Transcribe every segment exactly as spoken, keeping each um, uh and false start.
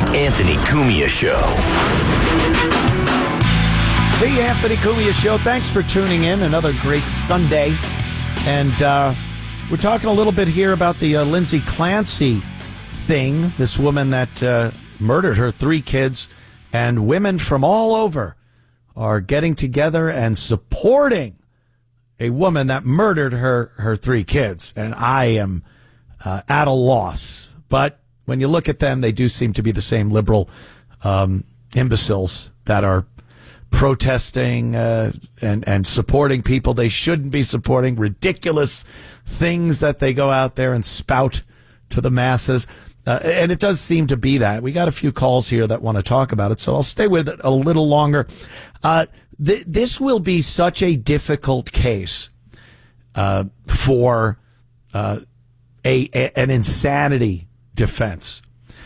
Anthony Cumia Show. The Anthony Cumia Show. Thanks for tuning in. Another great Sunday. And uh, we're talking a little bit here about the uh, Lindsay Clancy thing. This woman that uh, murdered her three kids. And women from all over are getting together and supporting a woman that murdered her, her three kids. And I am uh, at a loss. But when you look at them, they do seem to be the same liberal um, imbeciles that are protesting uh, and, and supporting people they shouldn't be supporting, ridiculous things that they go out there and spout to the masses. Uh, and it does seem to be that. We got a few calls here that want to talk about it, so I'll stay with it a little longer. Uh, th- this will be such a difficult case uh, for uh, a, a an insanity defense.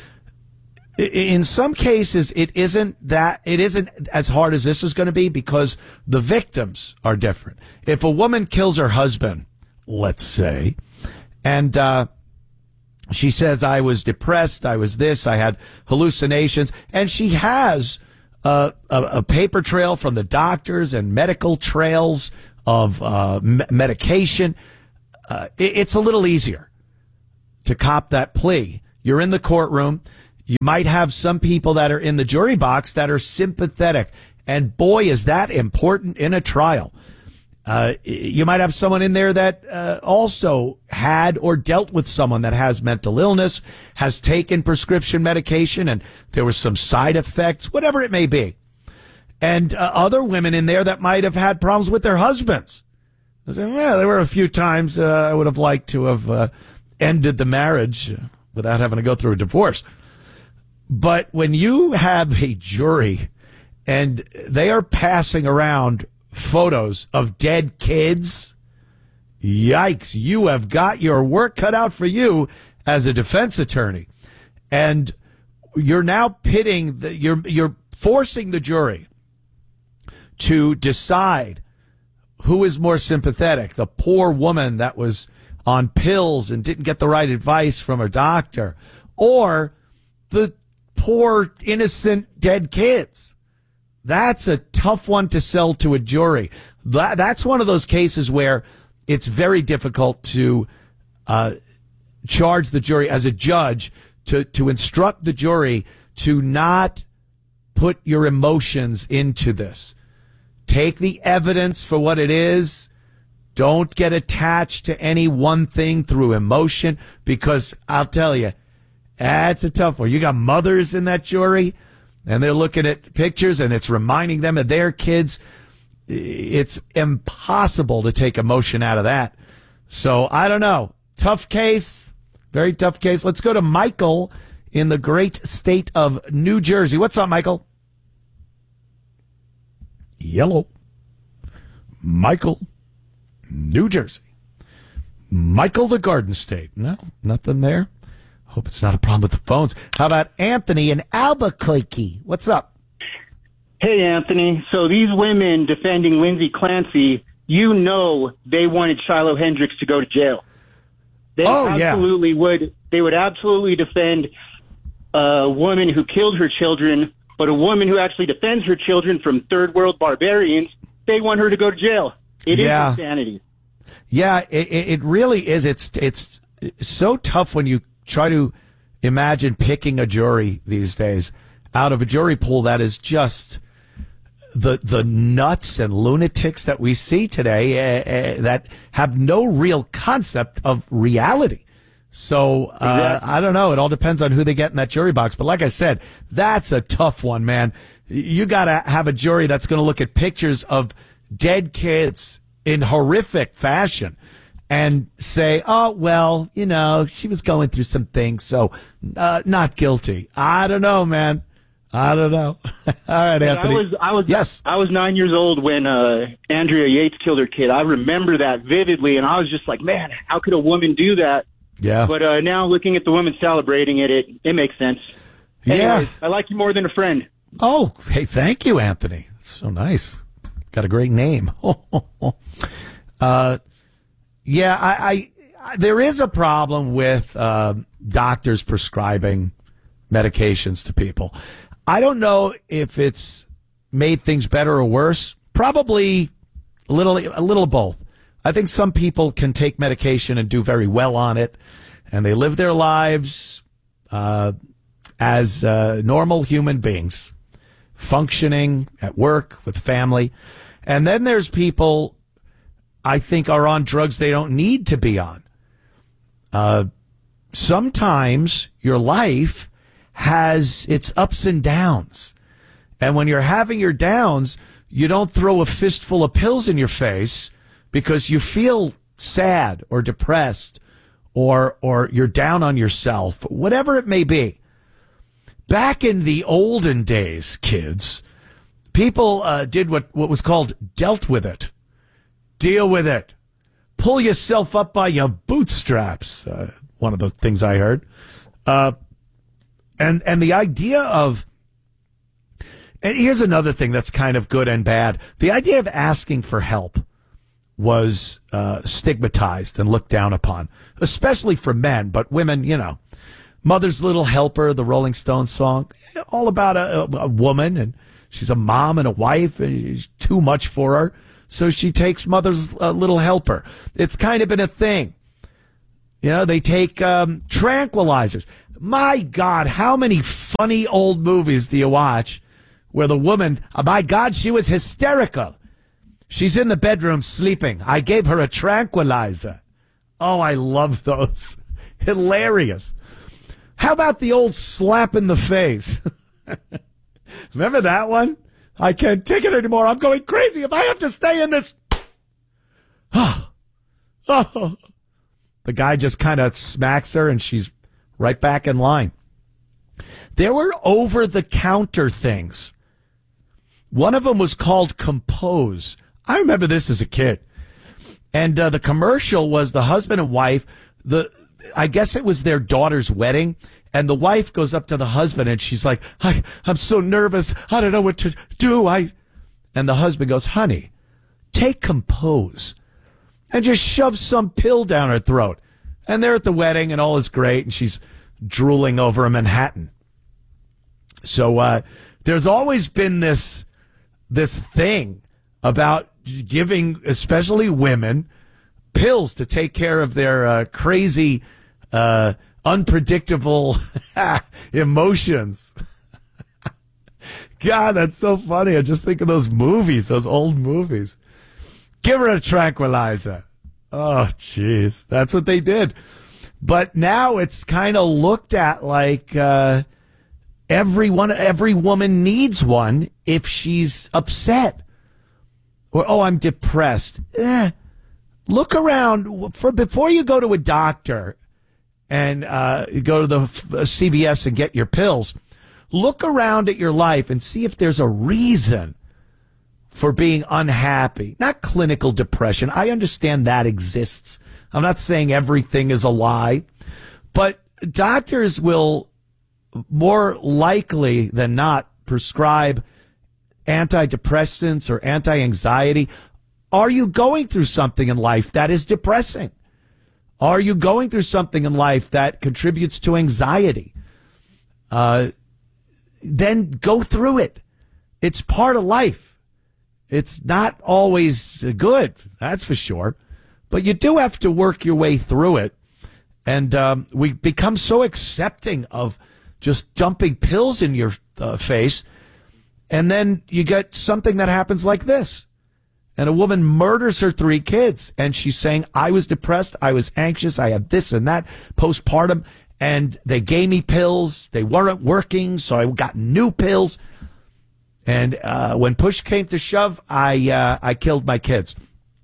In some cases, it isn't that it isn't as hard as this is going to be because the victims are different. If a woman kills her husband, let's say, and uh, she says, I was depressed, I was this, I had hallucinations, and she has uh, a, a paper trail from the doctors and medical trails of uh, me- medication, uh, it, it's a little easier to cop that plea. You're in the courtroom. You might have some people that are in the jury box that are sympathetic. And boy, is that important in a trial. Uh, you might have someone in there that uh, also had or dealt with someone that has mental illness, has taken prescription medication, and there was some side effects, whatever it may be. And uh, other women in there that might have had problems with their husbands. I said, well, there were a few times uh, I would have liked to have uh, ended the marriage without having to go through a divorce. But when you have a jury and they are passing around photos of dead kids, yikes, you have got your work cut out for you as a defense attorney. And you're now pitting, the, you're, you're forcing the jury to decide who is more sympathetic, the poor woman that was on pills and didn't get the right advice from her doctor, or the poor, innocent, dead kids. That's a tough one to sell to a jury. That, that's one of those cases where it's very difficult to uh, charge the jury as a judge, to, to instruct the jury to not put your emotions into this. Take the evidence for what it is. Don't get attached to any one thing through emotion, because I'll tell you, that's a tough one. You got mothers in that jury, and they're looking at pictures, and it's reminding them of their kids. It's impossible to take emotion out of that. So, I don't know. Tough case. Very tough case. Let's go to Michael in the great state of New Jersey. What's up, Michael? Yellow. Michael, New Jersey. Michael, the Garden State. No, nothing there. Hope it's not a problem with the phones. How about Anthony in Albuquerque? What's up? Hey, Anthony. So these women defending Lindsay Clancy, you know they wanted Shiloh Hendricks to go to jail. They oh, absolutely yeah. would. They would absolutely defend a woman who killed her children, but a woman who actually defends her children from third world barbarians, they want her to go to jail. It yeah. is insanity. Yeah, it, it really is. It's it's so tough when you try to imagine picking a jury these days out of a jury pool that is just the the nuts and lunatics that we see today uh, uh, that have no real concept of reality. So uh, exactly. I don't know. It all depends on who they get in that jury box. But like I said, that's a tough one, man. You got to have a jury that's going to look at pictures of dead kids in horrific fashion and say, oh, well, you know, she was going through some things, so uh, not guilty. I don't know, man. I don't know. All right, Anthony. I was, I was, yes. I was nine years old when uh, Andrea Yates killed her kid. I remember that vividly, and I was just like, man, how could a woman do that? Yeah. But uh, now looking at the women celebrating it, it, it makes sense. Yeah. Anyways, I like you more than a friend. Oh, hey, thank you, Anthony. That's so nice. Got a great name. uh, yeah, I, I, I, there is a problem with uh, doctors prescribing medications to people. I don't know if it's made things better or worse. Probably a little, a little of both. I think some people can take medication and do very well on it, and they live their lives uh, as uh, normal human beings, functioning at work with family. And then there's people I think are on drugs they don't need to be on. Uh, sometimes your life has its ups and downs. And when you're having your downs, you don't throw a fistful of pills in your face because you feel sad or depressed or or you're down on yourself, whatever it may be. Back in the olden days, kids, people uh, did what, what was called dealt with it. Deal with it. Pull yourself up by your bootstraps. Uh, one of the things I heard. Uh, and and the idea of, and here's another thing that's kind of good and bad. The idea of asking for help was uh, stigmatized and looked down upon, especially for men, but women, you know. Mother's Little Helper, the Rolling Stones song, all about a, a woman, and she's a mom and a wife, and it's too much for her, so she takes Mother's uh, Little Helper. It's kind of been a thing. You know, they take um, tranquilizers. My God, how many funny old movies do you watch where the woman, oh my God, she was hysterical. She's in the bedroom sleeping. I gave her a tranquilizer. Oh, I love those. Hilarious. How about the old slap in the face? Remember that one? I can't take it anymore. I'm going crazy. If I have to stay in this. Oh. Oh. The guy just kind of smacks her and she's right back in line. There were over-the-counter things. One of them was called Compose. I remember this as a kid. And uh, the commercial was the husband and wife. The I guess it was their daughter's wedding. And the wife goes up to the husband and she's like, I, I'm so nervous. I don't know what to do. I, And the husband goes, honey, take Compose and just shove some pill down her throat. And they're at the wedding and all is great. And she's drooling over a Manhattan. So uh, there's always been this this thing about giving, especially women, pills to take care of their uh, crazy, uh, unpredictable emotions. God, that's so funny. I just think of those movies, those old movies. Give her a tranquilizer. Oh, jeez. That's what they did. But now it's kind of looked at like uh, everyone, every woman needs one if she's upset. Or, oh, I'm depressed. Eh. Look around for before you go to a doctor and uh, go to the C V S and get your pills. Look around at your life and see if there's a reason for being unhappy. Not clinical depression. I understand that exists. I'm not saying everything is a lie, but doctors will more likely than not prescribe antidepressants or anti-anxiety. Are you going through something in life that is depressing? Are you going through something in life that contributes to anxiety? Uh, then go through it. It's part of life. It's not always good, that's for sure. But you do have to work your way through it. And um, we become so accepting of just dumping pills in your uh, face. And then you get something that happens like this. And a woman murders her three kids. And she's saying, I was depressed. I was anxious. I had this and that postpartum. And they gave me pills. They weren't working. So I got new pills. And uh, when push came to shove, I uh, I killed my kids.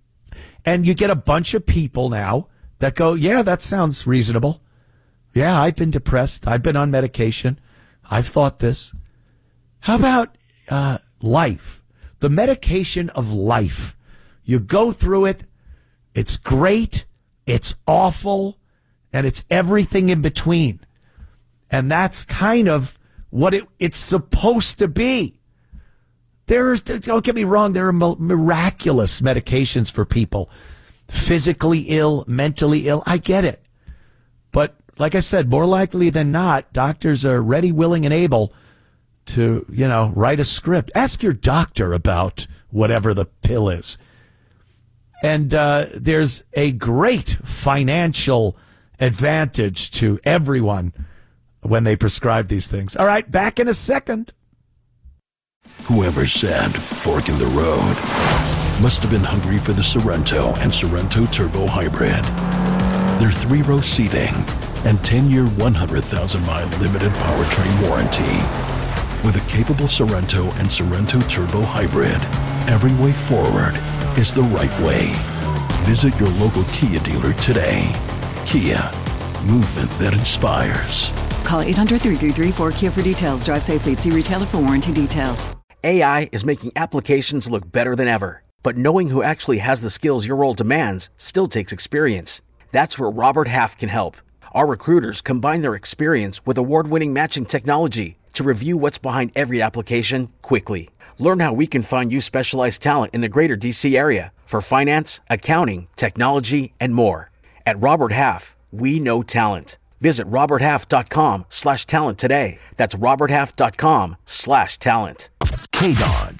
And you get a bunch of people now that go, yeah, that sounds reasonable. Yeah, I've been depressed. I've been on medication. I've thought this. How about uh, life? The medication of life. You go through it. It's great. It's awful. And it's everything in between. And that's kind of what it, it's supposed to be. There's, don't get me wrong, there are miraculous medications for people. Physically ill, mentally ill. I get it. But like I said, more likely than not, doctors are ready, willing, and able to, you know, write a script. Ask your doctor about whatever the pill is. And uh, there's a great financial advantage to everyone when they prescribe these things. All right, back in a second. Whoever said fork in the road must have been hungry for the Sorrento and Sorrento Turbo Hybrid. Their three-row seating and ten-year, one hundred thousand mile limited powertrain warranty. With a capable Sorrento and Sorrento Turbo Hybrid, every way forward is the right way. Visit your local Kia dealer today. Kia, movement that inspires. Call eight hundred, three three three, four K I A for details. Drive safely. See retailer for warranty details. A I is making applications look better than ever. But knowing who actually has the skills your role demands still takes experience. That's where Robert Half can help. Our recruiters combine their experience with award-winning matching technology to review what's behind every application quickly. Learn how we can find you specialized talent in the greater D C area for finance, accounting, technology, and more. At Robert Half, we know talent. Visit roberthalf.com slash talent today. That's roberthalf.com slash talent. K-Dog,